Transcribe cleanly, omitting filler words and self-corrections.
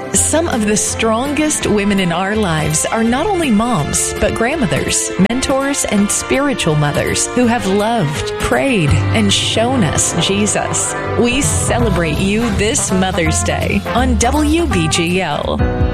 Some of the strongest women in our lives are not only moms, but grandmothers, mentors, and spiritual mothers who have loved, prayed, and shown us Jesus. We celebrate you this Mother's Day on WBGL.